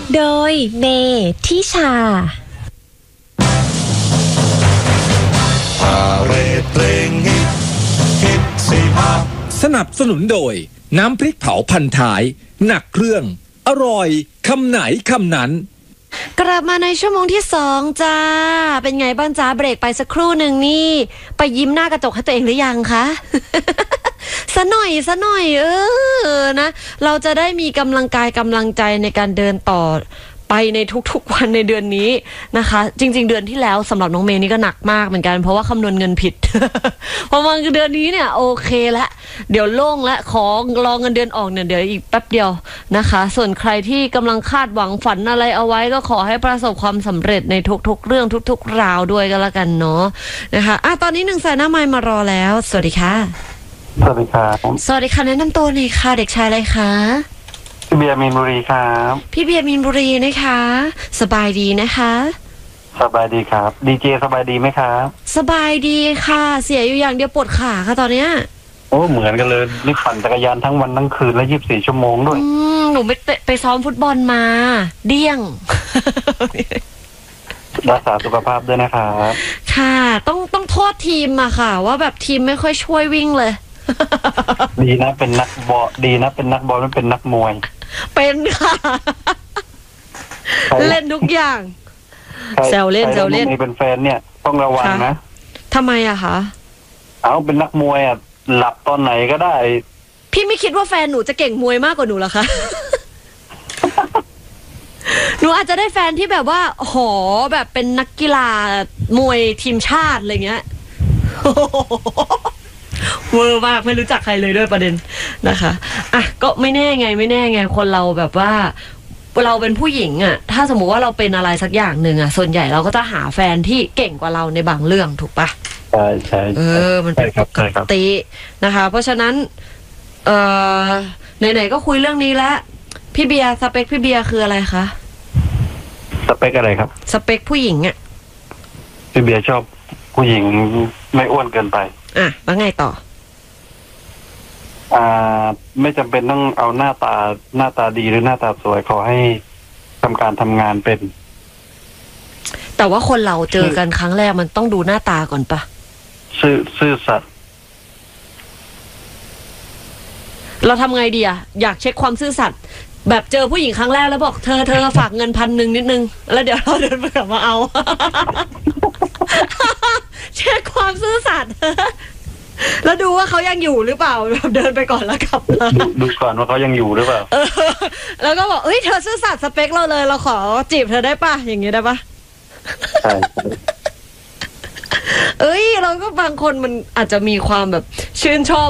โดยเมทิชาพาเรดเพลงฮิตสิฮะสนับสนุนโดยน้ำพริกเผาพันท้ายหนักเครื่องอร่อยคำไหนคำนั้นกลับมาในชั่วโมงที่2จ้าเป็นไงบ้างจ้าเบรกไปสักครู่หนึ่งนี่ไปยิ้มหน้ากระจกให้ตัวเองหรือยังคะซะหน่อยนะเราจะได้มีกำลังกายกำลังใจในการเดินต่อไปในทุกๆวันในเดือนนี้นะคะจริงๆเดือนที่แล้วสำหรับน้องเมย์นี่ก็หนักมากเหมือนกันเพราะว่าคำนวณเงินผิด พอมาเดือนนี้เนี่ยโอเคละเดี๋ยวโล่งและของรอเงินเดือนออกเนี่ยเดี๋ยวอีกแป๊บเดียวนะคะส่วนใครที่กำลังคาดหวังฝันอะไรเอาไว้ก็ขอให้ประสบความสำเร็จในทุกๆเรื่องทุกๆราวด้วยก็แล้วกันเนาะนะคะตอนนี้1สายหน้าไมค์มารอแล้วสวัสดีค่ะสวัสดีครับสวัสดีค่ะแนะนำตัวหน่อยค่ะเด็กชายอะไรคะพี่เบียร์มีนบุรีครับพี่เบียร์มีนบุรีนะคะสบายดีนะคะสบายดีครับดีเจสบายดีไหมครับสบายดีค่ะเสียอยู่อย่างเดียวปวดขาค่ะตอนเนี้ยโอ้เหมือนกันเลยนี่ปั่นจักรยานทั้งวันทั้งคืนและ24 ชั่วโมงด้วยหนูไปซ้อมฟุตบอลมาเดี้ยงรักษาสุขภาพด้วยนะครับค่ะต้องโทษทีมอะค่ะว่าแบบทีมไม่ค่อยช่วยวิ่งเลยดีนะเป็นนักบอลดีนะเป็นนักบอลไม่เป็นนักมวยเป็นค่ะเล่นทุกอย่างแซวเล่นเป็นแฟนเนี่ยต้องระวังนะทำไมอะคะเอาเป็นนักมวยอะหลับตอนไหนก็ได้พี่ไม่คิดว่าแฟนหนูจะเก่งมวยมากกว่าหนูหรอคะ หนูอาจจะได้แฟนที่แบบว่าหอแบบเป็นนักกีฬามวยทีมชาติอะไรเงี้ยเวอร์มากไม่รู้จักใครเลยด้วยประเด็นนะคะก็ไม่แน่ไงคนเราแบบว่าเราเป็นผู้หญิงถ้าสมมุติว่าเราเป็นอะไรสักอย่างหนึ่งส่วนใหญ่เราก็จะหาแฟนที่เก่งกว่าเราในบางเรื่องถูกปะใช่มันเป็นปกตินะคะเพราะฉะนั้นไหนๆก็คุยเรื่องนี้แล้วพี่เบียร์สเปคพี่เบียร์คืออะไรคะสเปคอะไรครับสเปคผู้หญิงพี่เบียร์ชอบผู้หญิงไม่อ้วนเกินไปแล้วไงต่อไม่จำเป็นต้องเอาหน้าตาดีหรือหน้าตาสวยขอให้ทำงานเป็นแต่ว่าคนเราเจอกันครั้งแรกมันต้องดูหน้าตาก่อนปะซื่อสัตย์เราทำไงดีอยากเช็คความซื่อสัตย์แบบเจอผู้หญิงครั้งแรกแล้วบอกเธอฝากเงิน1,000นิดนึงแล้วเดี๋ยวเราเดินไปกลับมาเอา เช็คความซื่อสัตย์แล้วดูว่าเขายังอยู่หรือเปล่าแบบเดินไปก่อนแล้วกลับมาดูก่อนว่าเขายังอยู่หรือเปล่าแล้วก็บอกเธอซื่อสัตย์สเปคเราเลยเราขอจีบเธอได้ป่ะอย่างงี้ได้ป่ะใช่เราก็บางคนมันอาจจะมีความแบบชื่นชอบ